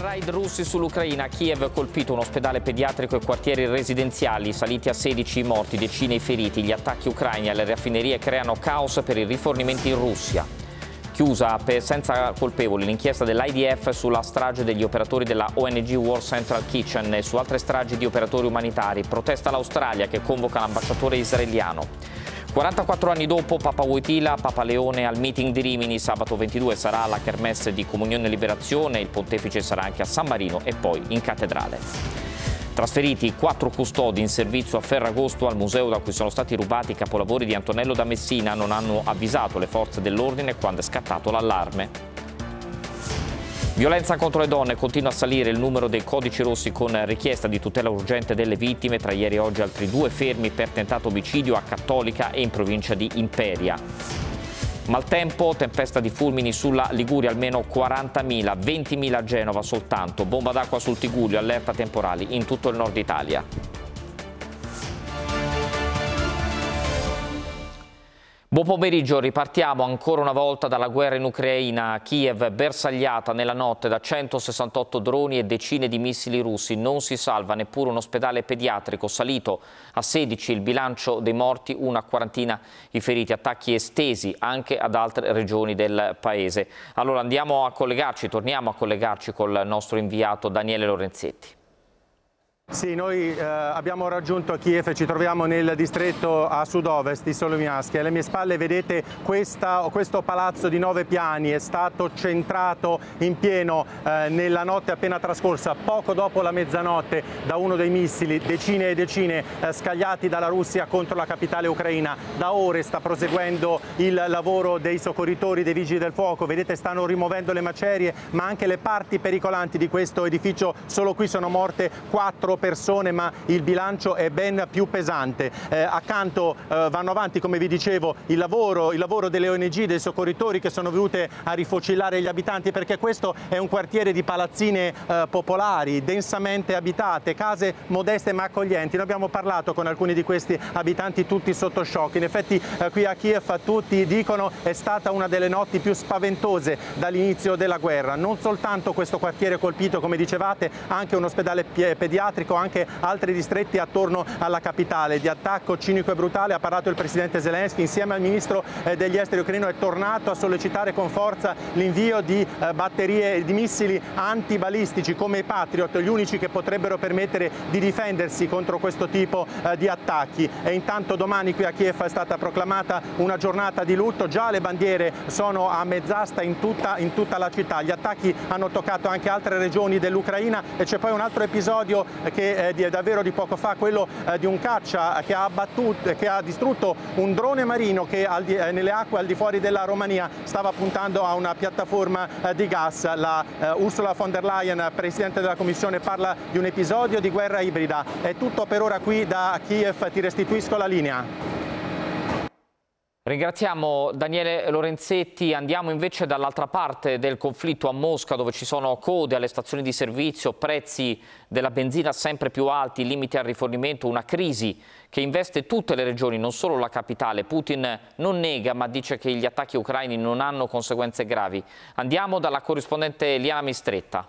Raid russi sull'Ucraina. Kiev ha colpito un ospedale pediatrico e quartieri residenziali, saliti a 16 i morti, decine i feriti. Gli attacchi ucraini alle raffinerie creano caos per i rifornimenti in Russia. Chiusa senza colpevoli l'inchiesta dell'IDF sulla strage degli operatori della ONG War Central Kitchen e su altre stragi di operatori umanitari. Protesta l'Australia che convoca l'ambasciatore israeliano. 44 anni dopo Papa Wojtyla, Papa Leone al meeting di Rimini. Sabato 22 sarà la kermesse di Comunione e Liberazione, il pontefice sarà anche a San Marino e poi in cattedrale. Trasferiti 4 custodi in servizio a Ferragosto al museo da cui sono stati rubati i capolavori di Antonello da Messina. Non hanno avvisato le forze dell'ordine quando è scattato l'allarme. Violenza contro le donne, continua a salire il numero dei codici rossi con richiesta di tutela urgente delle vittime. Tra ieri e oggi altri 2 fermi per tentato omicidio a Cattolica e in provincia di Imperia. Maltempo, tempesta di fulmini sulla Liguria, almeno 40.000, 20.000 a Genova soltanto. Bomba d'acqua sul Tigullio, allerta temporali in tutto il nord Italia. Buon pomeriggio, ripartiamo ancora una volta dalla guerra in Ucraina. Kiev bersagliata nella notte da 168 droni e decine di missili russi. Non si salva neppure un ospedale pediatrico, salito a 16 il bilancio dei morti, una quarantina i feriti. Attacchi estesi anche ad altre regioni del paese. Allora torniamo a collegarci col nostro inviato Daniele Lorenzetti. Sì, noi abbiamo raggiunto Kiev e ci troviamo nel distretto a sud-ovest di Solomiansk. Alle mie spalle vedete questo palazzo di 9 piani, è stato centrato in pieno nella notte appena trascorsa, poco dopo la mezzanotte, da uno dei missili, decine e decine scagliati dalla Russia contro la capitale ucraina. Da ore sta proseguendo il lavoro dei soccorritori, dei vigili del fuoco. Vedete, stanno rimuovendo le macerie, ma anche le parti pericolanti di questo edificio. Solo qui sono morte 4 persone, ma il bilancio è ben più pesante. Accanto vanno avanti, come vi dicevo, il lavoro delle ONG, dei soccorritori che sono venute a rifocillare gli abitanti, perché questo è un quartiere di palazzine popolari, densamente abitate, case modeste ma accoglienti. Noi abbiamo parlato con alcuni di questi abitanti, tutti sotto shock. In effetti qui a Kiev tutti dicono è stata una delle notti più spaventose dall'inizio della guerra. Non soltanto questo quartiere colpito, come dicevate, anche un ospedale pediatrico, anche altri distretti attorno alla capitale. Di attacco cinico e brutale ha parlato il presidente Zelensky. Insieme al ministro degli esteri ucraino è tornato a sollecitare con forza l'invio di batterie di missili antibalistici come i Patriot, gli unici che potrebbero permettere di difendersi contro questo tipo di attacchi. E intanto domani qui a Kiev è stata proclamata una giornata di lutto. Già le bandiere sono a mezz'asta in tutta la città. Gli attacchi hanno toccato anche altre regioni dell'Ucraina e c'è poi un altro episodio che è davvero di poco fa, quello di un caccia che ha distrutto un drone marino che nelle acque al di fuori della Romania stava puntando a una piattaforma di gas. Ursula von der Leyen, Presidente della Commissione, parla di un episodio di guerra ibrida. È tutto per ora qui da Kiev, ti restituisco la linea. Ringraziamo Daniele Lorenzetti. Andiamo invece dall'altra parte del conflitto, a Mosca, dove ci sono code alle stazioni di servizio, prezzi della benzina sempre più alti, limiti al rifornimento, una crisi che investe tutte le regioni, non solo la capitale. Putin non nega, ma dice che gli attacchi ucraini non hanno conseguenze gravi. Andiamo dalla corrispondente Liana Mistretta.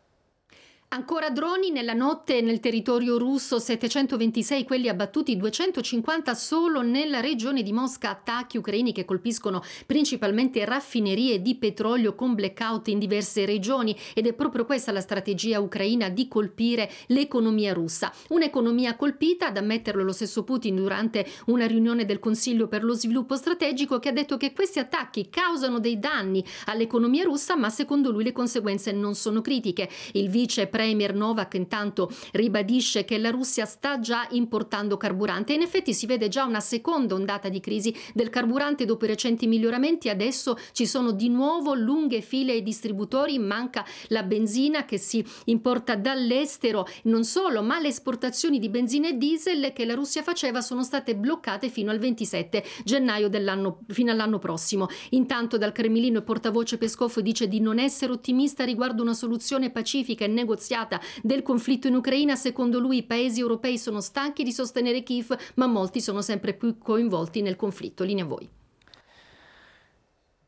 Ancora droni nella notte nel territorio russo, 726 quelli abbattuti, 250 solo nella regione di Mosca, attacchi ucraini che colpiscono principalmente raffinerie di petrolio con blackout in diverse regioni, ed è proprio questa la strategia ucraina di colpire l'economia russa. Un'economia colpita, ad ammetterlo lo stesso Putin durante una riunione del Consiglio per lo sviluppo strategico, che ha detto che questi attacchi causano dei danni all'economia russa, ma secondo lui le conseguenze non sono critiche. Il vice premier Novak intanto ribadisce che la Russia sta già importando carburante e in effetti si vede già una seconda ondata di crisi del carburante dopo i recenti miglioramenti. Adesso ci sono di nuovo lunghe file ai distributori, manca la benzina che si importa dall'estero. Non solo, ma le esportazioni di benzina e diesel che la Russia faceva sono state bloccate fino al 27 gennaio fino all'anno prossimo. Intanto dal Cremlino il portavoce Peskov dice di non essere ottimista riguardo una soluzione pacifica e negoziata del conflitto in Ucraina. Secondo lui i paesi europei sono stanchi di sostenere Kiev, ma molti sono sempre più coinvolti nel conflitto. Linea a voi.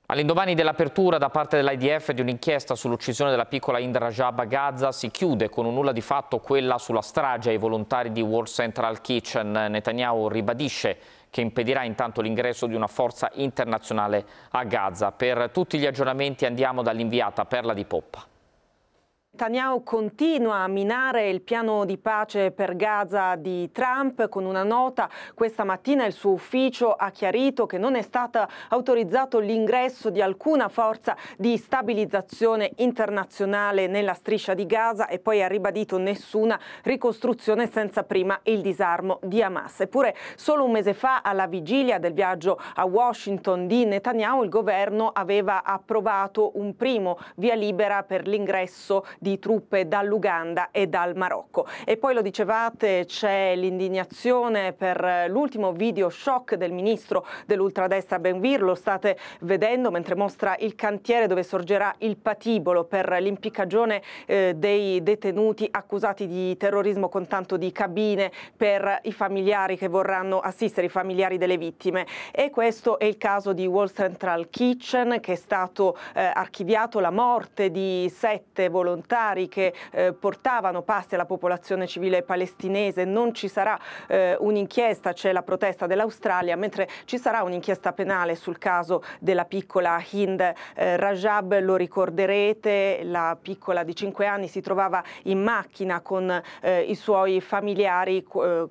All'indomani dell'apertura da parte dell'IDF di un'inchiesta sull'uccisione della piccola Hind Rajab a Gaza, si chiude con un nulla di fatto quella sulla strage ai volontari di World Central Kitchen. Netanyahu ribadisce che impedirà intanto l'ingresso di una forza internazionale a Gaza. Per tutti gli aggiornamenti andiamo dall'inviata Perla Di Poppa. Netanyahu continua a minare il piano di pace per Gaza di Trump. Con una nota questa mattina il suo ufficio ha chiarito che non è stato autorizzato l'ingresso di alcuna forza di stabilizzazione internazionale nella striscia di Gaza e poi ha ribadito nessuna ricostruzione senza prima il disarmo di Hamas. Eppure solo un mese fa, alla vigilia del viaggio a Washington di Netanyahu, il governo aveva approvato un primo via libera per l'ingresso di truppe dall'Uganda e dal Marocco. E poi, lo dicevate, c'è l'indignazione per l'ultimo video shock del ministro dell'ultradestra Ben-Gvir. Lo state vedendo mentre mostra il cantiere dove sorgerà il patibolo per l'impiccagione dei detenuti accusati di terrorismo, con tanto di cabine per i familiari che vorranno assistere, i familiari delle vittime. E questo è il caso di World Central Kitchen, che è stato archiviato. La morte di 7 volontari che portavano pasti alla popolazione civile palestinese. Non ci sarà un'inchiesta, c'è la protesta dell'Australia, mentre ci sarà un'inchiesta penale sul caso della piccola Hind Rajab. Lo ricorderete, la piccola di 5 anni si trovava in macchina con i suoi familiari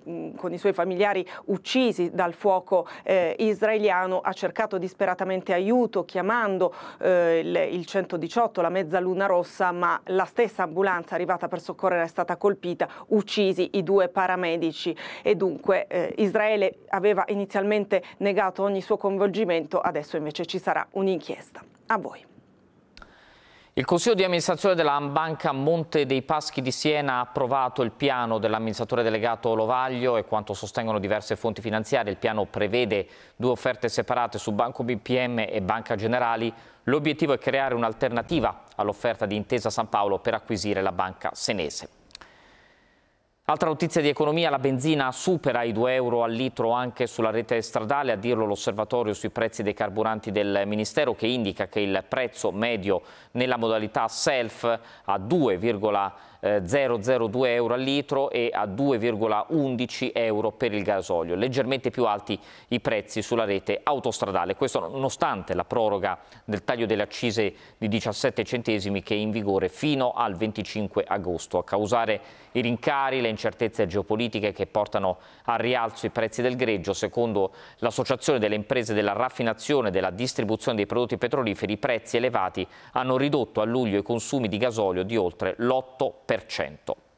uccisi dal fuoco israeliano. Ha cercato disperatamente aiuto chiamando il 118, la Mezzaluna Rossa, ma la stessa ambulanza arrivata per soccorrere è stata colpita, uccisi i 2 paramedici. E dunque Israele aveva inizialmente negato ogni suo coinvolgimento, adesso invece ci sarà un'inchiesta. A voi. Il Consiglio di amministrazione della Banca Monte dei Paschi di Siena ha approvato il piano dell'amministratore delegato Lovaglio e quanto sostengono diverse fonti finanziarie. Il piano prevede 2 offerte separate su Banco BPM e Banca Generali. L'obiettivo è creare un'alternativa all'offerta di Intesa San Paolo per acquisire la banca senese. Altra notizia di economia: la benzina supera i 2 euro al litro anche sulla rete stradale, a dirlo l'osservatorio sui prezzi dei carburanti del Ministero, che indica che il prezzo medio nella modalità self a 2,002 euro al litro e a 2,11 euro per il gasolio, leggermente più alti i prezzi sulla rete autostradale. Questo nonostante la proroga del taglio delle accise di 17 centesimi che è in vigore fino al 25 agosto. A causare i rincari le incertezze geopolitiche che portano al rialzo i prezzi del greggio. Secondo l'Associazione delle imprese della raffinazione e della distribuzione dei prodotti petroliferi, i prezzi elevati hanno ridotto a luglio i consumi di gasolio di oltre l'8%.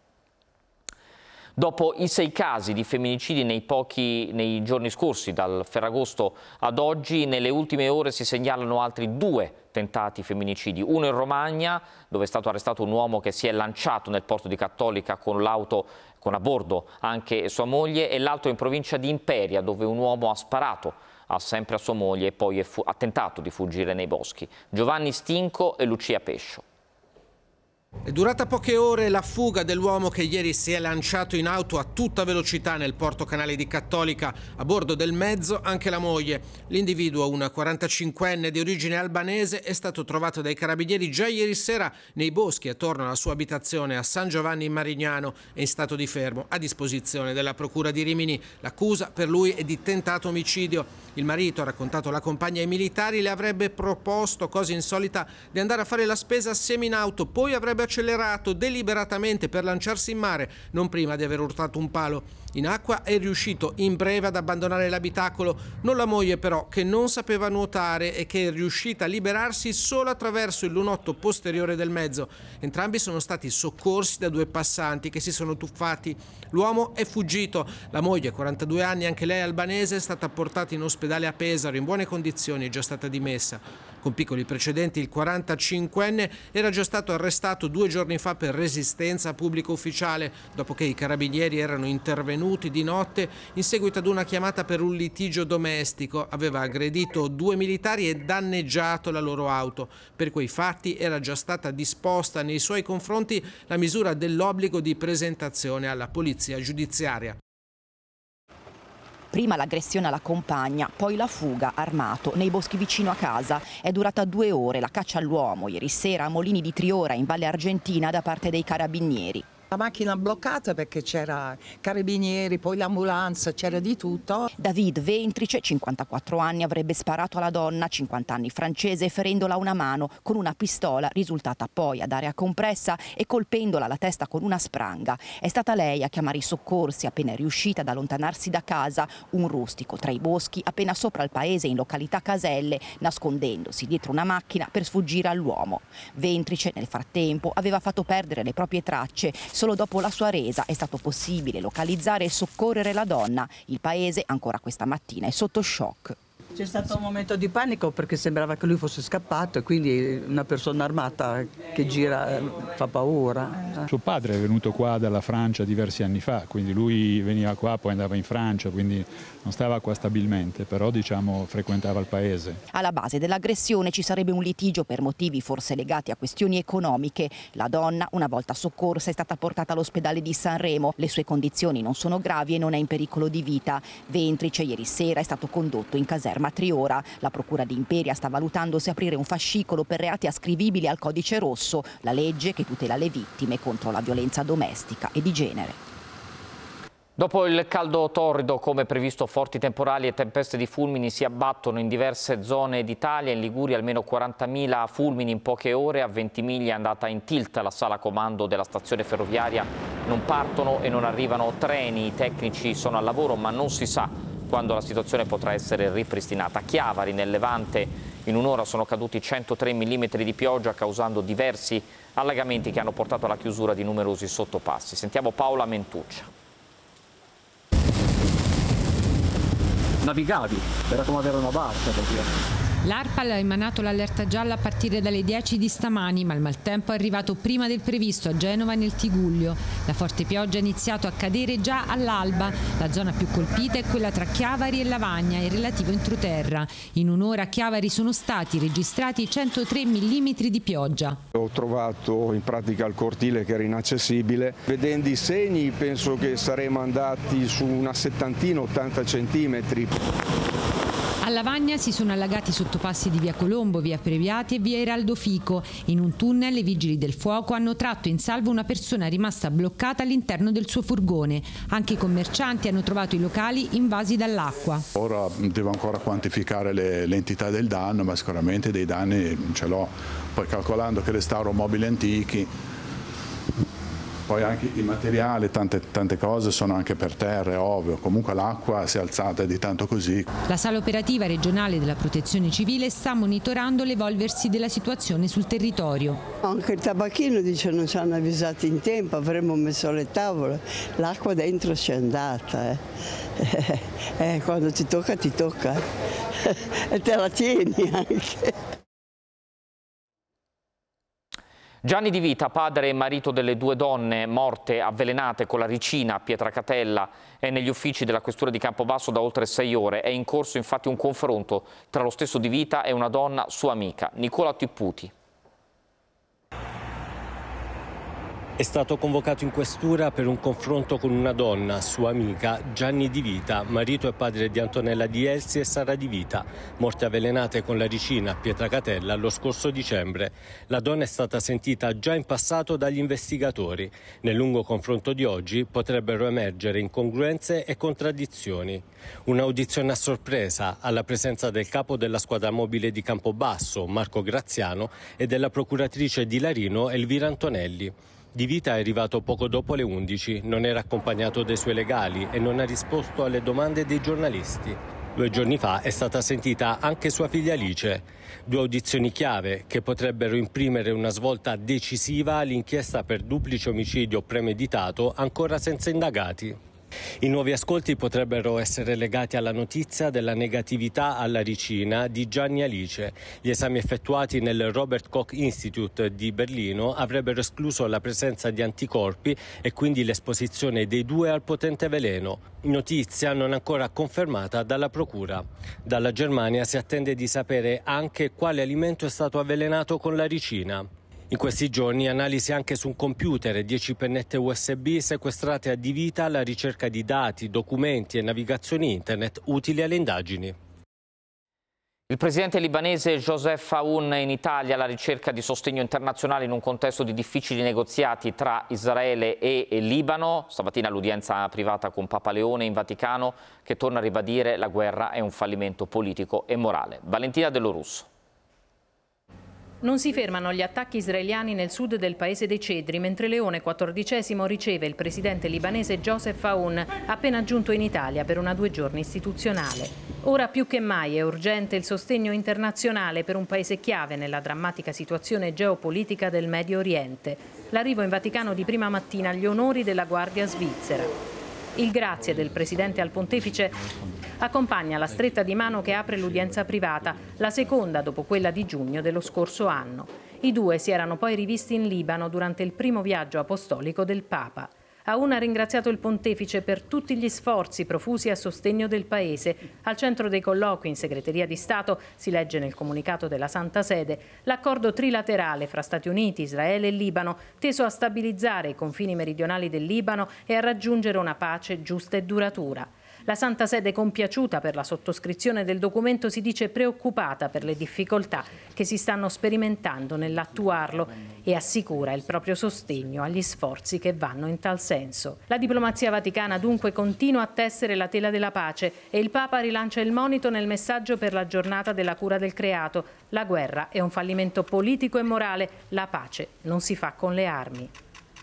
Dopo i 6 casi di femminicidi nei giorni scorsi, dal Ferragosto ad oggi, nelle ultime ore si segnalano altri 2 tentati femminicidi. Uno in Romagna, dove è stato arrestato un uomo che si è lanciato nel porto di Cattolica con l'auto con a bordo anche sua moglie, e l'altro in provincia di Imperia, dove un uomo ha sparato sempre a sua moglie e poi ha tentato di fuggire nei boschi. Giovanni Stinco e Lucia Pescio. È durata poche ore la fuga dell'uomo che ieri si è lanciato in auto a tutta velocità nel porto canale di Cattolica. A bordo del mezzo anche la moglie. L'individuo, una 45enne di origine albanese, è stato trovato dai carabinieri già ieri sera nei boschi attorno alla sua abitazione a San Giovanni in Marignano e in stato di fermo a disposizione della procura di Rimini. L'accusa per lui è di tentato omicidio. Il marito, ha raccontato la compagna ai militari, le avrebbe proposto, cosa insolita, di andare a fare la spesa assieme in auto, poi avrebbe accelerato deliberatamente per lanciarsi in mare, non prima di aver urtato un palo. In acqua è riuscito in breve ad abbandonare l'abitacolo, non la moglie però, che non sapeva nuotare e che è riuscita a liberarsi solo attraverso il lunotto posteriore del mezzo. Entrambi sono stati soccorsi da 2 passanti che si sono tuffati. L'uomo è fuggito. La moglie, 42 anni, anche lei albanese, è stata portata in ospedale a Pesaro in buone condizioni, è già stata dimessa. Con piccoli precedenti, il 45enne era già stato arrestato 2 giorni fa per resistenza a pubblico ufficiale, dopo che i carabinieri erano intervenuti di notte in seguito ad una chiamata per un litigio domestico. Aveva aggredito 2 militari e danneggiato la loro auto. Per quei fatti era già stata disposta nei suoi confronti la misura dell'obbligo di presentazione alla polizia giudiziaria. Prima l'aggressione alla compagna, poi la fuga armato nei boschi vicino a casa. È durata 2 ore la caccia all'uomo ieri sera a Molini di Triora in Valle Argentina da parte dei carabinieri. La macchina bloccata perché c'era carabinieri, poi l'ambulanza, c'era di tutto. David Ventrice, 54 anni, avrebbe sparato alla donna, 50 anni, francese, ferendola a una mano con una pistola risultata poi ad area compressa e colpendola alla testa con una spranga. È stata lei a chiamare i soccorsi appena è riuscita ad allontanarsi da casa, un rustico tra i boschi appena sopra il paese in località Caselle, nascondendosi dietro una macchina per sfuggire all'uomo. Ventrice nel frattempo aveva fatto perdere le proprie tracce. Solo dopo la sua resa è stato possibile localizzare e soccorrere la donna. Il paese ancora questa mattina è sotto shock. C'è stato un momento di panico perché sembrava che lui fosse scappato e quindi una persona armata che gira fa paura. Suo padre è venuto qua dalla Francia diversi anni fa, quindi lui veniva qua, poi andava in Francia, quindi non stava qua stabilmente, però frequentava il paese. Alla base dell'aggressione ci sarebbe un litigio per motivi forse legati a questioni economiche. La donna, una volta soccorsa, è stata portata all'ospedale di Sanremo. Le sue condizioni non sono gravi e non è in pericolo di vita. Ventrice ieri sera è stato condotto in caserma a Triora. La procura di Imperia sta valutando se aprire un fascicolo per reati ascrivibili al codice rosso, la legge che tutela le vittime contro la violenza domestica e di genere. Dopo il caldo torrido, come previsto, forti temporali e tempeste di fulmini si abbattono in diverse zone d'Italia. In Liguria almeno 40.000 fulmini in poche ore. A Ventimiglia è andata in tilt la sala comando della stazione ferroviaria. Non partono e non arrivano treni. I tecnici sono al lavoro, ma non si sa quando la situazione potrà essere ripristinata. A Chiavari, nel Levante, in un'ora sono caduti 103 mm di pioggia, causando diversi allagamenti che hanno portato alla chiusura di numerosi sottopassi. Sentiamo Paola Mentuccia. Navigavi, era come avere una barca proprio. L'ARPAL ha emanato l'allerta gialla a partire dalle 10 di stamani, ma il maltempo è arrivato prima del previsto a Genova e nel Tigullio. La forte pioggia ha iniziato a cadere già all'alba. La zona più colpita è quella tra Chiavari e Lavagna e il relativo entroterra. In un'ora a Chiavari sono stati registrati 103 mm di pioggia. Ho trovato in pratica il cortile che era inaccessibile. Vedendo i segni penso che saremmo andati su una 70-80 centimetri. A Lavagna si sono allagati sottopassi di via Colombo, via Previati e via Eraldo Fico. In un tunnel i vigili del fuoco hanno tratto in salvo una persona rimasta bloccata all'interno del suo furgone. Anche i commercianti hanno trovato i locali invasi dall'acqua. Ora devo ancora quantificare l'entità del danno, ma sicuramente dei danni ce l'ho. Poi calcolando che restauro mobili antichi, poi anche il materiale, tante cose sono anche per terra, è ovvio. Comunque l'acqua si è alzata di tanto così. La sala operativa regionale della Protezione Civile sta monitorando l'evolversi della situazione sul territorio. Anche il tabacchino dice non ci hanno avvisati in tempo, avremmo messo le tavole, l'acqua dentro c'è andata. Quando ti tocca e te la tieni anche. Gianni Di Vita, padre e marito delle 2 donne morte avvelenate con la ricina a Pietracatella, è negli uffici della questura di Campobasso da oltre 6 ore. È in corso infatti un confronto tra lo stesso Di Vita e una donna sua amica, Nicola Tipputi. È stato convocato in questura per un confronto con una donna, sua amica, Gianni Di Vita, marito e padre di Antonella Di Elsi e Sara Di Vita, morte avvelenate con la ricina a Pietracatella lo scorso dicembre. La donna è stata sentita già in passato dagli investigatori. Nel lungo confronto di oggi potrebbero emergere incongruenze e contraddizioni. Un'audizione a sorpresa alla presenza del capo della squadra mobile di Campobasso, Marco Graziano, e della procuratrice di Larino, Elvira Antonelli. Di Vita è arrivato poco dopo le 11, non era accompagnato dai suoi legali e non ha risposto alle domande dei giornalisti. 2 giorni fa è stata sentita anche sua figlia Alice. 2 audizioni chiave che potrebbero imprimere una svolta decisiva all'inchiesta per duplice omicidio premeditato ancora senza indagati. I nuovi ascolti potrebbero essere legati alla notizia della negatività alla ricina di Gianni Alice. Gli esami effettuati nel Robert Koch Institute di Berlino avrebbero escluso la presenza di anticorpi e quindi l'esposizione dei 2 al potente veleno. Notizia non ancora confermata dalla procura. Dalla Germania si attende di sapere anche quale alimento è stato avvelenato con la ricina. In questi giorni analisi anche su un computer e 10 pennette USB sequestrate a Di Vita alla ricerca di dati, documenti e navigazioni internet utili alle indagini. Il presidente libanese Joseph Aoun in Italia alla ricerca di sostegno internazionale in un contesto di difficili negoziati tra Israele e Libano. Stamattina l'udienza privata con Papa Leone in Vaticano, che torna a ribadire la guerra è un fallimento politico e morale. Valentina Dell'Orusso. Non si fermano gli attacchi israeliani nel sud del paese dei Cedri, mentre Leone XIV riceve il presidente libanese Joseph Aoun, appena giunto in Italia per una 2 giorni istituzionale. Ora più che mai è urgente il sostegno internazionale per un paese chiave nella drammatica situazione geopolitica del Medio Oriente. L'arrivo in Vaticano di prima mattina agli onori della Guardia svizzera. Il grazie del presidente al pontefice accompagna la stretta di mano che apre l'udienza privata, la seconda dopo quella di giugno dello scorso anno. I due si erano poi rivisti in Libano durante il primo viaggio apostolico del Papa. Aoun ha ringraziato il pontefice per tutti gli sforzi profusi a sostegno del paese. Al centro dei colloqui in segreteria di Stato, si legge nel comunicato della Santa Sede, l'accordo trilaterale fra Stati Uniti, Israele e Libano, teso a stabilizzare i confini meridionali del Libano e a raggiungere una pace giusta e duratura. La Santa Sede, compiaciuta per la sottoscrizione del documento, si dice preoccupata per le difficoltà che si stanno sperimentando nell'attuarlo e assicura il proprio sostegno agli sforzi che vanno in tal senso. La diplomazia vaticana dunque continua a tessere la tela della pace e il Papa rilancia il monito nel messaggio per la giornata della cura del creato. La guerra è un fallimento politico e morale, la pace non si fa con le armi.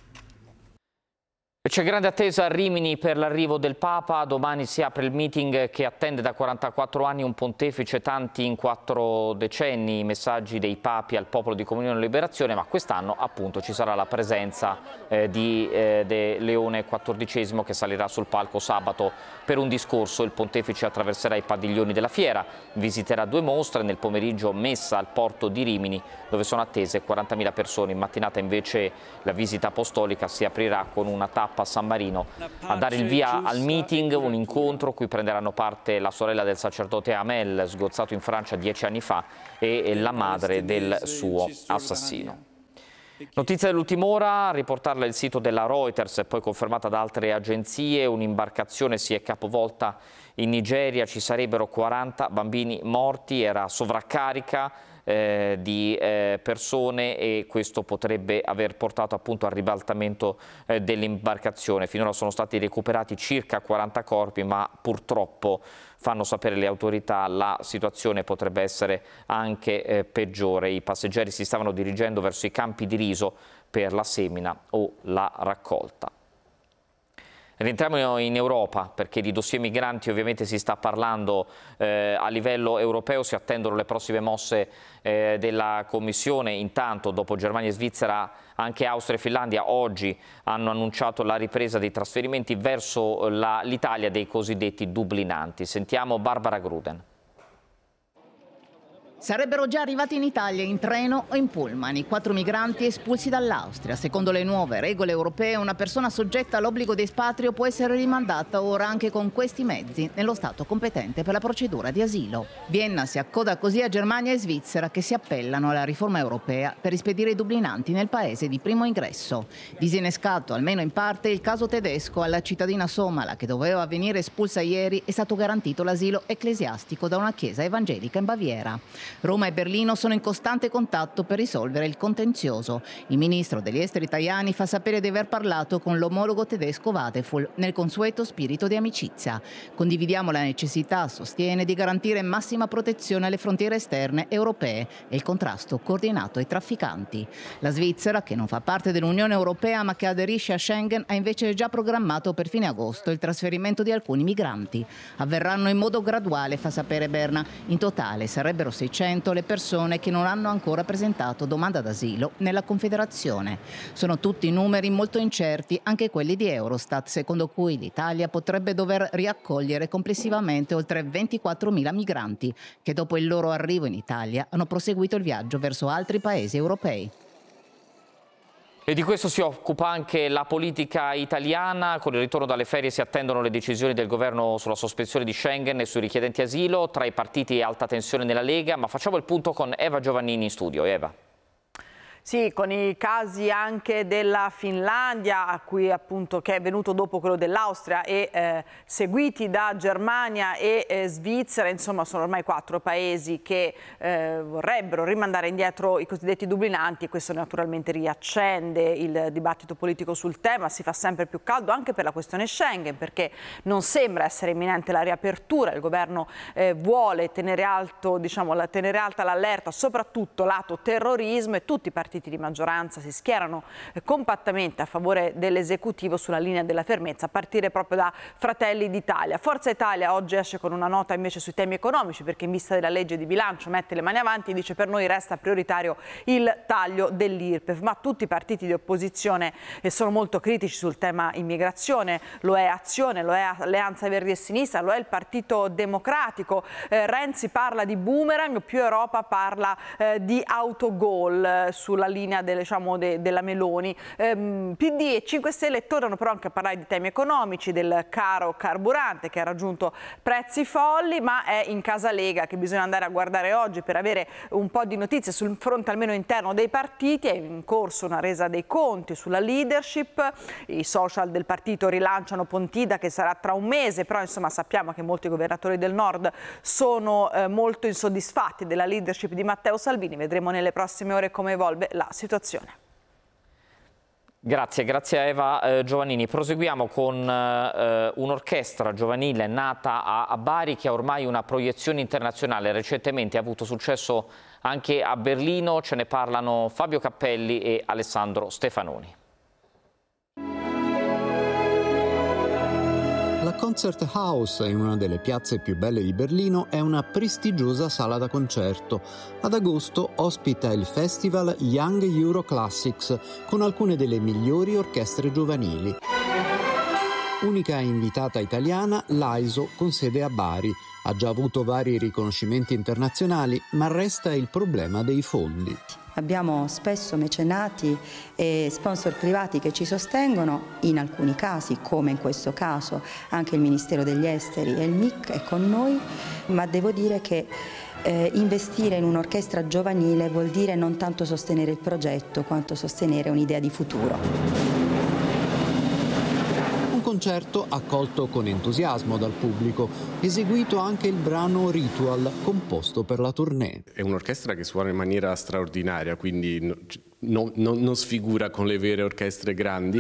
C'è grande attesa a Rimini per l'arrivo del Papa. Domani si apre il meeting che attende da 44 anni un pontefice, tanti in 4 decenni, i messaggi dei papi al popolo di Comunione e Liberazione, ma quest'anno appunto ci sarà la presenza di Leone XIV che salirà sul palco sabato per un discorso. Il pontefice attraverserà i padiglioni della fiera, visiterà 2 mostre, nel pomeriggio messa al porto di Rimini dove sono attese 40.000 persone. In mattinata invece la visita apostolica si aprirà con una tappa a San Marino a dare il via al meeting, un incontro cui prenderanno parte la sorella del sacerdote Amel, sgozzato in Francia 10 anni fa, e la madre del suo assassino. Notizia dell'ultima ora, a riportarla il sito della Reuters e poi confermata da altre agenzie, un'imbarcazione si è capovolta in Nigeria, ci sarebbero 40 bambini morti, era sovraccarica di persone e questo potrebbe aver portato appunto al ribaltamento dell'imbarcazione. Finora sono stati recuperati circa 40 corpi, ma purtroppo, fanno sapere le autorità, la situazione potrebbe essere anche peggiore. I passeggeri si stavano dirigendo verso i campi di riso per la semina o la raccolta. Rientriamo in Europa perché di dossier migranti ovviamente si sta parlando a livello europeo, si attendono le prossime mosse della Commissione. Intanto dopo Germania e Svizzera anche Austria e Finlandia oggi hanno annunciato la ripresa dei trasferimenti verso l'Italia dei cosiddetti dublinanti. Sentiamo Barbara Gruden. Sarebbero già arrivati in Italia in treno o in pullman i 4 migranti espulsi dall'Austria. Secondo le nuove regole europee, una persona soggetta all'obbligo di espatrio può essere rimandata ora anche con questi mezzi nello Stato competente per la procedura di asilo. Vienna si accoda così a Germania e Svizzera che si appellano alla riforma europea per rispedire i dublinanti nel paese di primo ingresso. Disinnescato almeno in parte il caso tedesco, alla cittadina somala che doveva venire espulsa ieri è stato garantito l'asilo ecclesiastico da una chiesa evangelica in Baviera. Roma e Berlino sono in costante contatto per risolvere il contenzioso. Il ministro degli esteri italiani fa sapere di aver parlato con l'omologo tedesco Vadeful nel consueto spirito di amicizia. Condividiamo la necessità, sostiene, di garantire massima protezione alle frontiere esterne europee e il contrasto coordinato ai trafficanti. La Svizzera, che non fa parte dell'Unione Europea ma che aderisce a Schengen, ha invece già programmato per fine agosto il trasferimento di alcuni migranti. Avverranno in modo graduale, fa sapere Berna. In totale sarebbero 600 le persone che non hanno ancora presentato domanda d'asilo nella Confederazione. Sono tutti numeri molto incerti, anche quelli di Eurostat, secondo cui l'Italia potrebbe dover riaccogliere complessivamente oltre 24.000 migranti che dopo il loro arrivo in Italia hanno proseguito il viaggio verso altri paesi europei. E di questo si occupa anche la politica italiana. Con il ritorno dalle ferie si attendono le decisioni del governo sulla sospensione di Schengen e sui richiedenti asilo. Tra i partiti alta tensione nella Lega, ma facciamo il punto con Eva Giovannini in studio. Eva. Sì, con i casi anche della Finlandia, a cui appunto che è venuto dopo quello dell'Austria, e seguiti da Germania e Svizzera, insomma sono ormai 4 paesi che vorrebbero rimandare indietro i cosiddetti dublinanti, e questo naturalmente riaccende il dibattito politico sul tema, si fa sempre più caldo anche per la questione Schengen, perché non sembra essere imminente la riapertura, il governo vuole tenere alta l'allerta, soprattutto lato terrorismo, e tutti i partiti di maggioranza si schierano compattamente a favore dell'esecutivo sulla linea della fermezza, a partire proprio da Fratelli d'Italia. Forza Italia oggi esce con una nota invece sui temi economici, perché in vista della legge di bilancio mette le mani avanti e dice: per noi resta prioritario il taglio dell'IRPEF, ma tutti i partiti di opposizione sono molto critici sul tema immigrazione, lo è Azione, lo è Alleanza Verdi e Sinistra, lo è il Partito Democratico. Renzi parla di boomerang, più Europa parla di autogol sulla linea della Meloni. PD e 5 Stelle tornano però anche a parlare di temi economici, del caro carburante che ha raggiunto prezzi folli, ma è in casa Lega che bisogna andare a guardare oggi per avere un po' di notizie sul fronte almeno interno dei partiti. È in corso una resa dei conti sulla leadership, i social del partito rilanciano Pontida che sarà tra un mese, però insomma sappiamo che molti governatori del nord sono molto insoddisfatti della leadership di Matteo Salvini. Vedremo nelle prossime ore come evolve la situazione. Grazie a Eva Giovannini. Proseguiamo con un'orchestra giovanile nata a Bari che ha ormai una proiezione internazionale. Recentemente ha avuto successo anche a Berlino. Ce ne parlano Fabio Cappelli e Alessandro Stefanoni. La Concert House, in una delle piazze più belle di Berlino, è una prestigiosa sala da concerto. Ad agosto ospita il festival Young Euro Classics con alcune delle migliori orchestre giovanili. Unica invitata italiana, l'AISO, con sede a Bari. Ha già avuto vari riconoscimenti internazionali, ma resta il problema dei fondi. Abbiamo spesso mecenati e sponsor privati che ci sostengono, in alcuni casi, come in questo caso, anche il Ministero degli Esteri e il MIC è con noi, ma devo dire che investire in un'orchestra giovanile vuol dire non tanto sostenere il progetto, quanto sostenere un'idea di futuro. Concerto accolto con entusiasmo dal pubblico, eseguito anche il brano Ritual, composto per la tournée. È un'orchestra che suona in maniera straordinaria, quindi non sfigura con le vere orchestre grandi.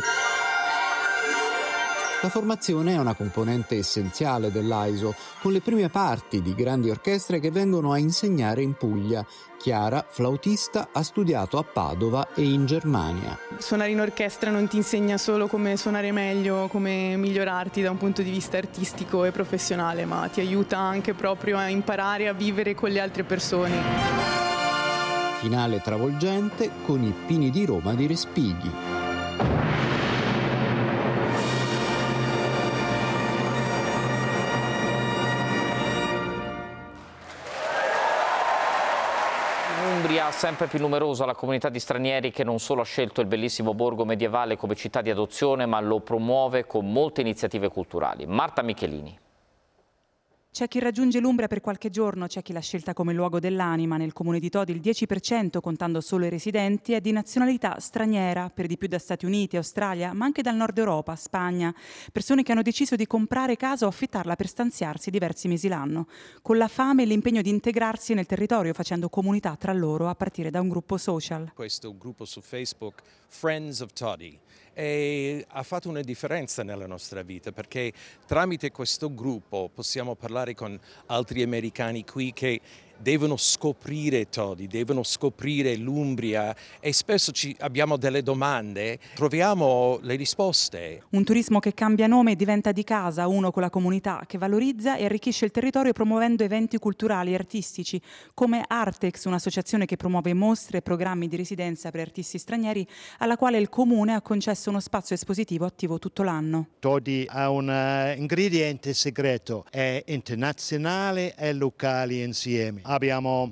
La formazione è una componente essenziale dell'AISO, con le prime parti di grandi orchestre che vengono a insegnare in Puglia. Chiara, flautista, ha studiato a Padova e in Germania. Suonare in orchestra non ti insegna solo come suonare meglio, come migliorarti da un punto di vista artistico e professionale, ma ti aiuta anche proprio a imparare a vivere con le altre persone. Finale travolgente con i Pini di Roma di Respighi. Sempre più numerosa la comunità di stranieri che non solo ha scelto il bellissimo borgo medievale come città di adozione, ma lo promuove con molte iniziative culturali. Marta Michelini. C'è chi raggiunge l'Umbria per qualche giorno, c'è chi l'ha scelta come luogo dell'anima. Nel comune di Todi il 10%, contando solo i residenti, è di nazionalità straniera, per di più da Stati Uniti, Australia, ma anche dal nord Europa, Spagna. Persone che hanno deciso di comprare casa o affittarla per stanziarsi diversi mesi l'anno, con la fame e l'impegno di integrarsi nel territorio, facendo comunità tra loro a partire da un gruppo social. Questo gruppo su Facebook, Friends of Todi, e ha fatto una differenza nella nostra vita, perché tramite questo gruppo possiamo parlare con altri americani qui che devono scoprire Todi, devono scoprire l'Umbria, e spesso abbiamo delle domande, troviamo le risposte. Un turismo che cambia nome e diventa di casa, uno con la comunità, che valorizza e arricchisce il territorio promuovendo eventi culturali e artistici, come Artex, un'associazione che promuove mostre e programmi di residenza per artisti stranieri, alla quale il comune ha concesso uno spazio espositivo attivo tutto l'anno. Todi ha un ingrediente segreto, è internazionale e locali insieme. Abbiamo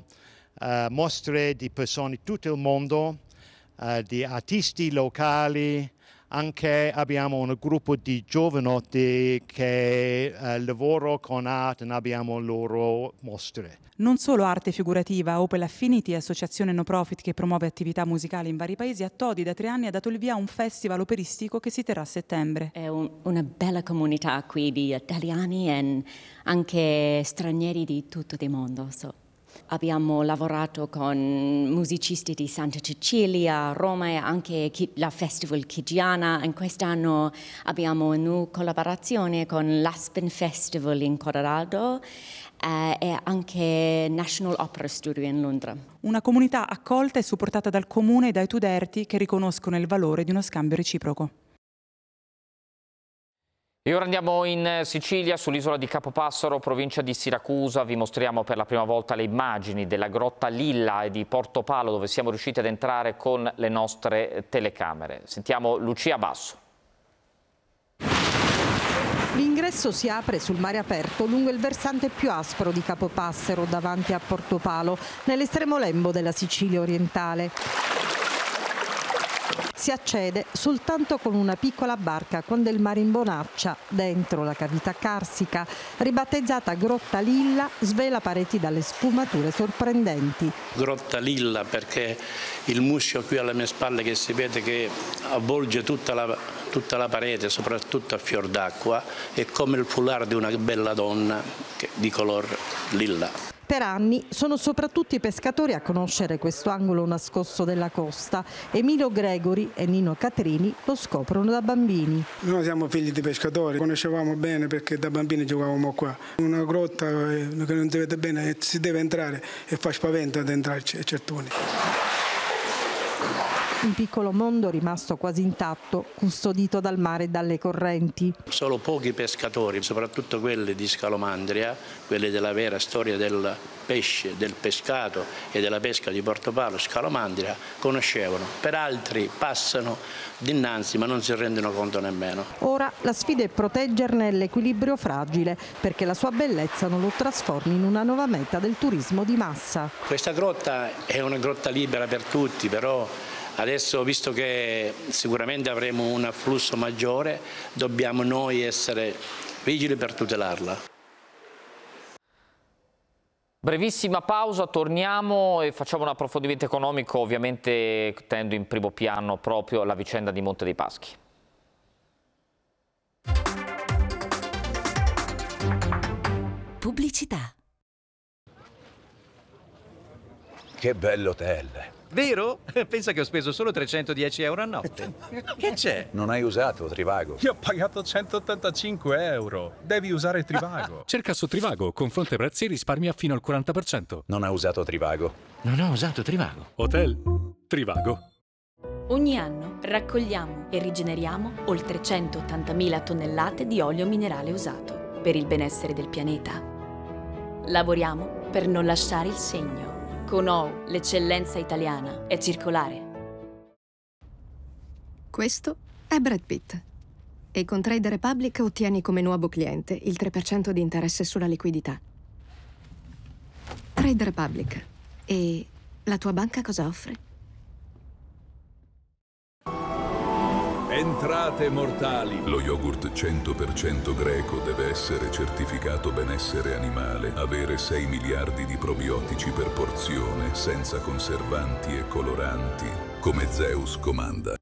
mostre di persone di tutto il mondo, di artisti locali, Anche abbiamo un gruppo di giovanotti che lavorano con arte, abbiamo loro mostre. Non solo arte figurativa, Opel Affinity, associazione no profit che promuove attività musicali in vari paesi, a Todi da 3 anni ha dato il via a un festival operistico che si terrà a settembre. È una bella comunità qui di italiani e anche stranieri di tutto il mondo. Abbiamo lavorato con musicisti di Santa Cecilia, Roma e anche la Festival Chigiana. In quest'anno abbiamo una collaborazione con l'Aspen Festival in Colorado e anche National Opera Studio in Londra. Una comunità accolta e supportata dal comune e dai Tuderti che riconoscono il valore di uno scambio reciproco. E ora andiamo in Sicilia, sull'isola di Capopassaro, provincia di Siracusa. Vi mostriamo per la prima volta le immagini della grotta Lilla e di Portopalo, dove siamo riusciti ad entrare con le nostre telecamere. Sentiamo Lucia Basso. L'ingresso si apre sul mare aperto lungo il versante più aspro di Capopassaro, davanti a Portopalo, nell'estremo lembo della Sicilia orientale. Si accede soltanto con una piccola barca con del mare in bonaccia. Dentro la cavità carsica, ribattezzata Grotta Lilla, svela pareti dalle sfumature sorprendenti. Grotta Lilla perché il muscio qui alle mie spalle che si vede che avvolge tutta la parete, soprattutto a fior d'acqua, è come il foulard di una bella donna di color lilla. Per anni sono soprattutto i pescatori a conoscere questo angolo nascosto della costa. Emilio Gregori e Nino Catrini lo scoprono da bambini. Noi siamo figli di pescatori, conoscevamo bene perché da bambini giocavamo qua. Una grotta che non si vede bene, si deve entrare e fa spavento ad entrarci, certuni. Un piccolo mondo rimasto quasi intatto, custodito dal mare e dalle correnti. Solo pochi pescatori, soprattutto quelli di Scalomandria, quelli della vera storia del pesce, del pescato e della pesca di Portopalo, Scalomandria, conoscevano. Per altri passano dinanzi ma non si rendono conto nemmeno. Ora la sfida è proteggerne l'equilibrio fragile, perché la sua bellezza non lo trasformi in una nuova meta del turismo di massa. Questa grotta è una grotta libera per tutti, però adesso, visto che sicuramente avremo un afflusso maggiore, dobbiamo noi essere vigili per tutelarla. Brevissima pausa, torniamo e facciamo un approfondimento economico, ovviamente tenendo in primo piano proprio la vicenda di Monte dei Paschi. Pubblicità. Che bell'hotel! Vero? Pensa che ho speso solo 310 euro a notte. Che c'è? Non hai usato Trivago? Io ho pagato 185 euro. Devi usare Trivago. Cerca su Trivago, confronta i prezzi e risparmia fino al 40%. Non ha usato Trivago? Non ho usato Trivago. Hotel Trivago. Ogni anno raccogliamo e rigeneriamo oltre 180.000 tonnellate di olio minerale usato per il benessere del pianeta. Lavoriamo per non lasciare il segno. Con OU, l'eccellenza italiana è circolare. Questo è Brad Pitt. E con Trade Republic ottieni come nuovo cliente il 3% di interesse sulla liquidità. Trade Republic. E la tua banca cosa offre? Entrate mortali. Lo yogurt 100% greco deve essere certificato benessere animale, avere 6 miliardi di probiotici per porzione, senza conservanti e coloranti, come Zeus comanda.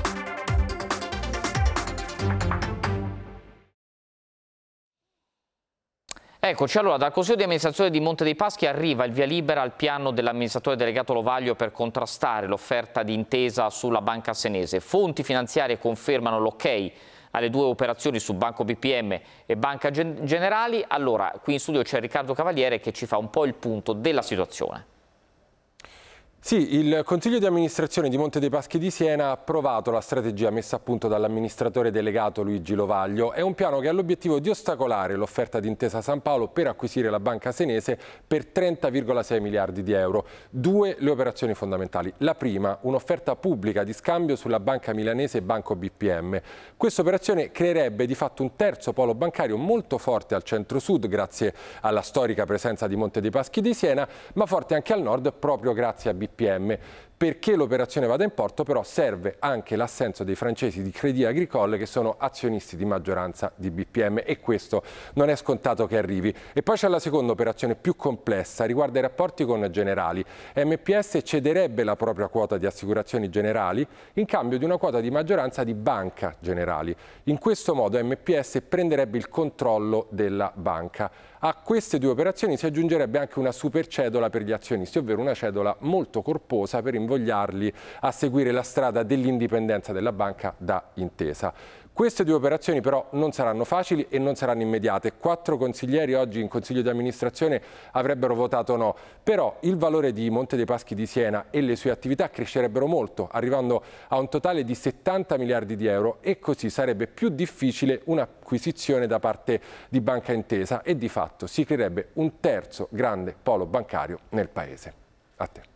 Eccoci, allora dal Consiglio di amministrazione di Monte dei Paschi arriva il via libera al piano dell'amministratore delegato Lovaglio per contrastare l'offerta di intesa sulla banca senese. Fonti finanziarie confermano l'ok alle 2 operazioni su Banco BPM e Banca Generali. Allora, qui in studio c'è Riccardo Cavaliere che ci fa un po' il punto della situazione. Sì, il Consiglio di amministrazione di Monte dei Paschi di Siena ha approvato la strategia messa a punto dall'amministratore delegato Luigi Lovaglio. È un piano che ha l'obiettivo di ostacolare l'offerta di Intesa San Paolo per acquisire la banca senese per 30,6 miliardi di euro. 2 le operazioni fondamentali. La prima, un'offerta pubblica di scambio sulla banca milanese Banco BPM. Questa operazione creerebbe di fatto un terzo polo bancario molto forte al centro-sud grazie alla storica presenza di Monte dei Paschi di Siena, ma forte anche al nord proprio grazie a BPM. Perché l'operazione vada in porto però serve anche l'assenso dei francesi di Crédit Agricole, che sono azionisti di maggioranza di BPM, e questo non è scontato che arrivi. E poi c'è la seconda operazione più complessa, riguarda i rapporti con Generali. MPS cederebbe la propria quota di Assicurazioni Generali in cambio di una quota di maggioranza di Banca Generali. In questo modo MPS prenderebbe il controllo della banca. A queste due operazioni si aggiungerebbe anche una super cedola per gli azionisti, ovvero una cedola molto corposa per invogliarli a seguire la strada dell'indipendenza della banca da Intesa. Queste due operazioni però non saranno facili e non saranno immediate. 4 consiglieri oggi in Consiglio di amministrazione avrebbero votato no, però il valore di Monte dei Paschi di Siena e le sue attività crescerebbero molto, arrivando a un totale di 70 miliardi di euro, e così sarebbe più difficile un'acquisizione da parte di Banca Intesa e di fatto si creerebbe un terzo grande polo bancario nel paese. A te.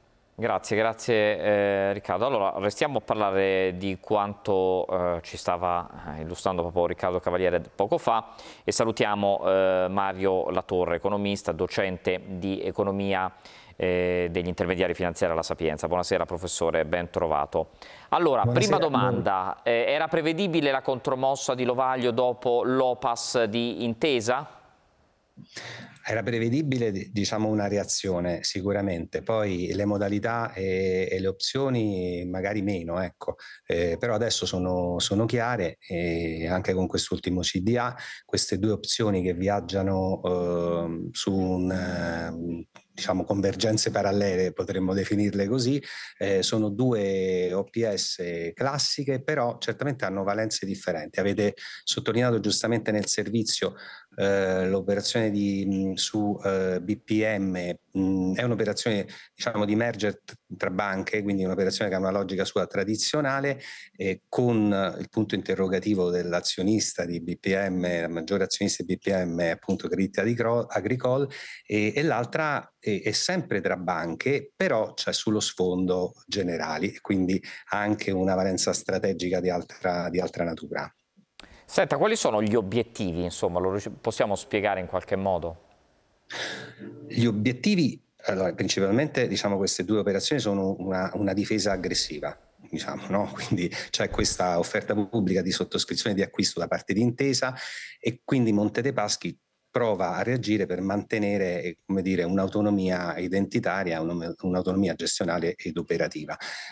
Grazie Riccardo. Allora, restiamo a parlare di quanto ci stava illustrando proprio Riccardo Cavaliere poco fa, e salutiamo Mario Latorre, economista, docente di economia degli intermediari finanziari alla Sapienza. Buonasera professore, ben trovato. Allora, Buonasera. prima domanda, era prevedibile la contromossa di Lovaglio dopo l'OPAS di Intesa? Era prevedibile, diciamo, una reazione sicuramente, poi le modalità e le opzioni magari meno, ecco. Però adesso sono chiare, e anche con quest'ultimo CDA, queste due opzioni che viaggiano su diciamo convergenze parallele, potremmo definirle così, sono due OPS classiche, però certamente hanno valenze differenti. Avete sottolineato giustamente nel servizio l'operazione su BPM è un'operazione, diciamo, di merger tra banche, quindi un'operazione che ha una logica sua tradizionale, con il punto interrogativo dell'azionista di BPM, la maggiore azionista di BPM è appunto Crédit Agricole, e l'altra è sempre tra banche, però c'è sullo sfondo Generali, quindi ha anche una valenza strategica di altra natura. Senta, quali sono gli obiettivi, insomma, lo possiamo spiegare in qualche modo? Gli obiettivi, allora, principalmente, diciamo, queste due operazioni sono una difesa aggressiva, diciamo, no? Quindi c'è questa offerta pubblica di sottoscrizione di acquisto da parte di Intesa, e quindi Monte dei Paschi prova a reagire per mantenere, come dire, un'autonomia identitaria, un'autonomia gestionale ed operativa.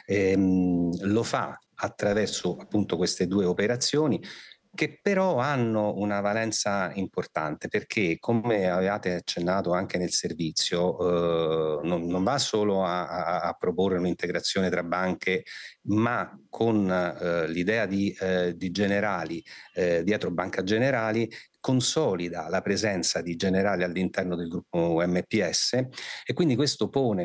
Lo fa attraverso appunto queste due operazioni, che però hanno una valenza importante, perché, come avevate accennato anche nel servizio, non va solo a proporre un'integrazione tra banche, ma con l'idea di Generali, dietro Banca Generali, consolida la presenza di Generali all'interno del gruppo MPS, e quindi questo pone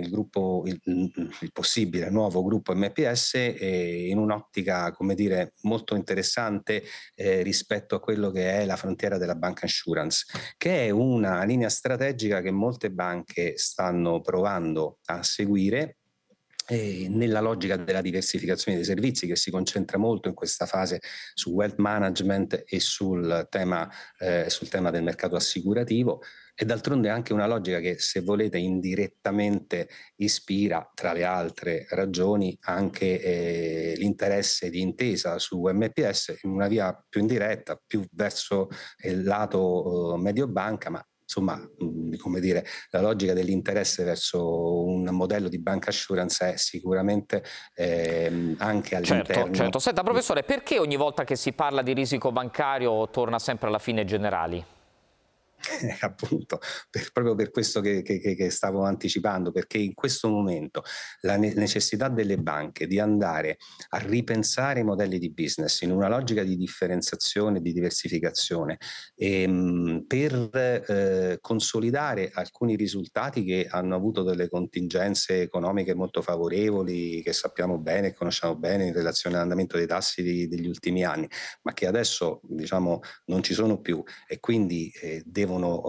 il possibile nuovo gruppo MPS in un'ottica, come dire, molto interessante rispetto a quello che è la frontiera della bank insurance, che è una linea strategica che molte banche stanno provando a seguire, nella logica della diversificazione dei servizi, che si concentra molto in questa fase su wealth management e sul tema del mercato assicurativo, e d'altronde anche una logica che, se volete, indirettamente ispira, tra le altre ragioni, anche l'interesse di Intesa su MPS in una via più indiretta, più verso il lato Mediobanca, ma insomma, come dire, la logica dell'interesse verso un modello di bank assurance è sicuramente anche all'interno. Certo. Senta professore, perché ogni volta che si parla di risico bancario torna sempre alla fine Generali? Appunto, proprio per questo che stavo anticipando, perché in questo momento la necessità delle banche di andare a ripensare i modelli di business in una logica di differenziazione, di diversificazione, per consolidare alcuni risultati che hanno avuto delle contingenze economiche molto favorevoli, che sappiamo bene e conosciamo bene in relazione all'andamento dei tassi degli ultimi anni, ma che adesso, diciamo, non ci sono più, e quindi devono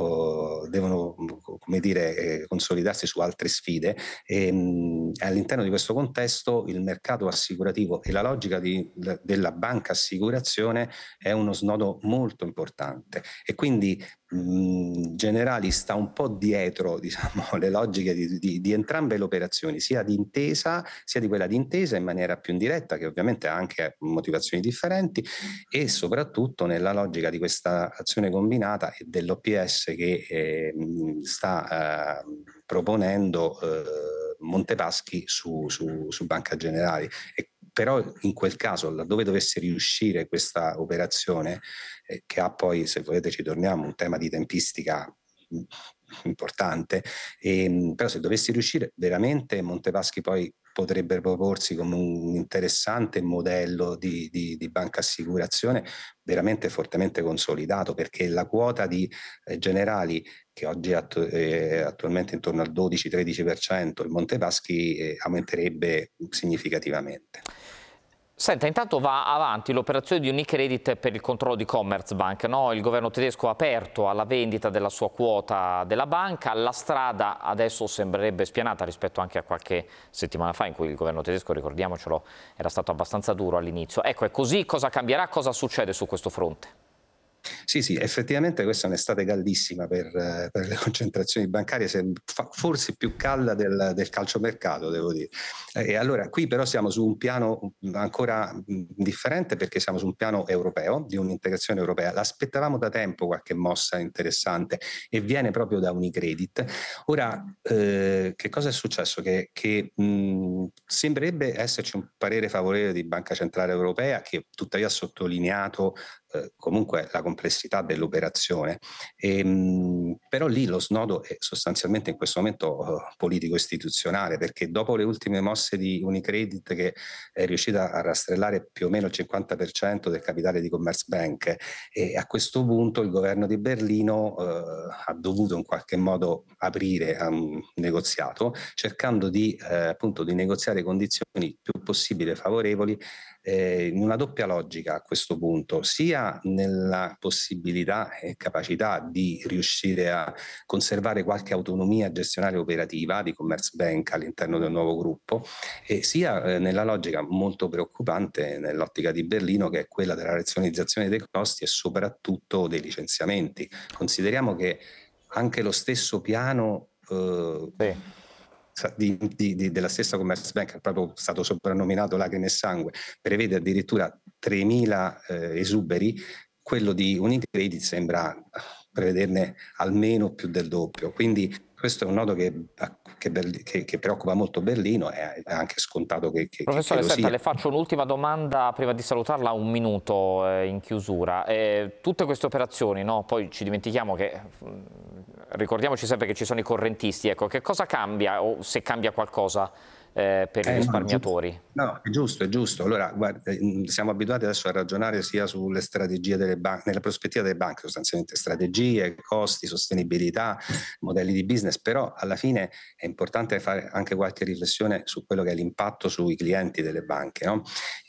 come dire, consolidarsi su altre sfide. All'interno di questo contesto il mercato assicurativo e la logica della banca assicurazione è uno snodo molto importante, e quindi Generali sta un po' dietro, diciamo, le logiche di entrambe le operazioni, sia di intesa, sia di quella di intesa in maniera più indiretta, che ovviamente ha anche motivazioni differenti, e soprattutto nella logica di questa azione combinata e dell'OPS che sta proponendo Montepaschi su Banca Generali. Però in quel caso, laddove dovesse riuscire questa operazione, che ha poi, se volete ci torniamo, un tema di tempistica importante, però se dovesse riuscire veramente, Montepaschi poi potrebbe proporsi come un interessante modello di banca assicurazione veramente fortemente consolidato, perché la quota di Generali, che oggi è attualmente intorno al 12-13%, il Montepaschi aumenterebbe significativamente. Senta, intanto va avanti l'operazione di Unicredit per il controllo di Commerzbank, no? Il governo tedesco ha aperto alla vendita della sua quota della banca, la strada adesso sembrerebbe spianata rispetto anche a qualche settimana fa in cui il governo tedesco, ricordiamocelo, era stato abbastanza duro all'inizio. Ecco, è così, cosa cambierà, cosa succede su questo fronte? Sì, effettivamente questa è un'estate caldissima per le concentrazioni bancarie, forse più calda del calciomercato, devo dire. E allora qui però siamo su un piano ancora differente, perché siamo su un piano europeo, di un'integrazione europea. L'aspettavamo da tempo qualche mossa interessante e viene proprio da Unicredit. Ora, che cosa è successo? Che sembrerebbe esserci un parere favorevole di Banca Centrale Europea, che tuttavia ha sottolineato comunque la complessità dell'operazione, però lì lo snodo è sostanzialmente in questo momento politico-istituzionale, perché dopo le ultime mosse di Unicredit, che è riuscita a rastrellare più o meno il 50% del capitale di Commerzbank, e a questo punto il governo di Berlino ha dovuto in qualche modo aprire a un negoziato, cercando appunto di negoziare condizioni più possibile favorevoli, in una doppia logica a questo punto, sia nella possibilità e capacità di riuscire a conservare qualche autonomia gestionale operativa di Commerzbank all'interno del nuovo gruppo, e sia nella logica molto preoccupante nell'ottica di Berlino, che è quella della razionalizzazione dei costi e soprattutto dei licenziamenti. Consideriamo che anche lo stesso piano della stessa Commerzbank, è proprio stato soprannominato Lacrime e Sangue, prevede addirittura 3.000 esuberi. Quello di Unicredit sembra prevederne almeno più del doppio, quindi questo è un nodo che preoccupa molto Berlino, e è anche scontato che Professore, senta, le faccio un'ultima domanda prima di salutarla, un minuto in chiusura. Tutte queste operazioni, no? Poi ci dimentichiamo che, ricordiamoci sempre che ci sono i correntisti, ecco, che cosa cambia, o se cambia qualcosa per i risparmiatori? No, è giusto. Allora, guarda, siamo abituati adesso a ragionare sia sulle strategie delle banche, nella prospettiva delle banche, sostanzialmente strategie, costi, sostenibilità, modelli di business, però alla fine è importante fare anche qualche riflessione su quello che è l'impatto sui clienti delle banche, no?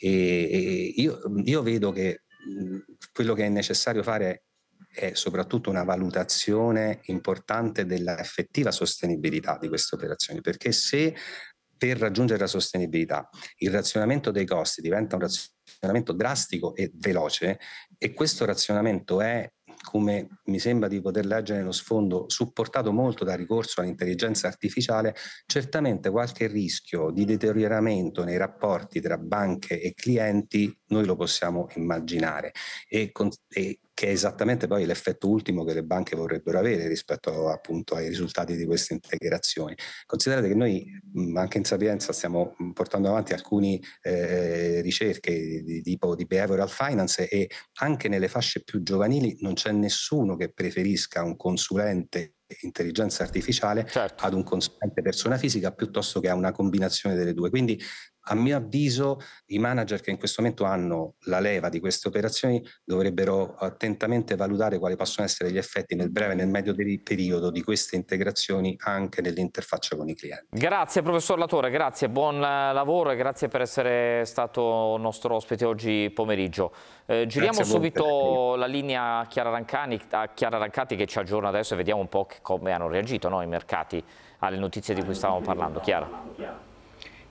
E io vedo che quello che è necessario fare è soprattutto una valutazione importante della effettiva sostenibilità di queste operazioni, perché se per raggiungere la sostenibilità il razionamento dei costi diventa un razionamento drastico e veloce, e questo razionamento è, come mi sembra di poter leggere nello sfondo, supportato molto dal ricorso all'intelligenza artificiale, certamente qualche rischio di deterioramento nei rapporti tra banche e clienti noi lo possiamo immaginare, e che è esattamente poi l'effetto ultimo che le banche vorrebbero avere rispetto appunto ai risultati di queste integrazioni. Considerate che noi anche in Sapienza stiamo portando avanti alcune ricerche di tipo di behavioral finance, e anche nelle fasce più giovanili non c'è nessuno che preferisca un consulente intelligenza artificiale ad un consulente persona fisica, piuttosto che a una combinazione delle due. Quindi a mio avviso i manager che in questo momento hanno la leva di queste operazioni dovrebbero attentamente valutare quali possono essere gli effetti nel breve e nel medio periodo di queste integrazioni anche nell'interfaccia con i clienti. Grazie professor Latore, grazie, buon lavoro e grazie per essere stato nostro ospite oggi pomeriggio. Giriamo subito la linea a Chiara Rancati che ci aggiorna adesso, e vediamo un po' come hanno reagito, no, i mercati alle notizie di cui stavamo parlando. Chiara.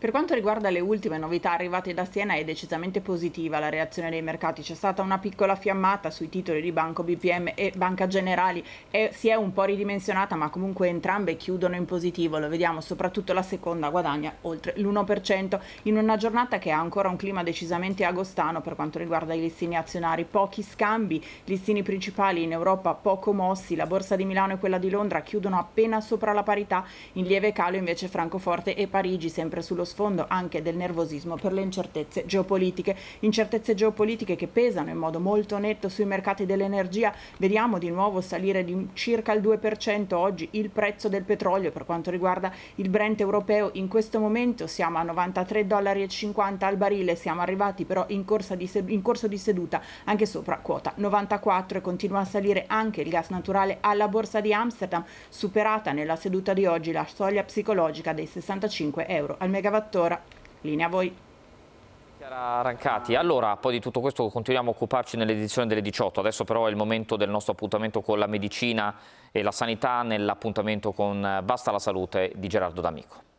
Per quanto riguarda le ultime novità arrivate da Siena è decisamente positiva la reazione dei mercati. C'è stata una piccola fiammata sui titoli di Banco BPM e Banca Generali e si è un po' ridimensionata, ma comunque entrambe chiudono in positivo. Lo vediamo, soprattutto la seconda guadagna oltre l'1% in una giornata che ha ancora un clima decisamente agostano per quanto riguarda i listini azionari. Pochi scambi, listini principali in Europa poco mossi, la borsa di Milano e quella di Londra chiudono appena sopra la parità, in lieve calo invece Francoforte e Parigi, sempre sullo sfondo anche del nervosismo per le incertezze geopolitiche che pesano in modo molto netto sui mercati dell'energia. Vediamo di nuovo salire di circa il 2% oggi il prezzo del petrolio. Per quanto riguarda il Brent europeo, in questo momento siamo a $93,50 al barile, siamo arrivati però in corso di seduta anche sopra quota 94 e continua a salire anche il gas naturale alla borsa di Amsterdam, superata nella seduta di oggi la soglia psicologica dei €65 al megawattora. Linea a voi. Chiara Rancati, allora poi di tutto questo continuiamo a occuparci nell'edizione delle 18, adesso però è il momento del nostro appuntamento con la medicina e la sanità, nell'appuntamento con Basta la Salute di Gerardo D'Amico.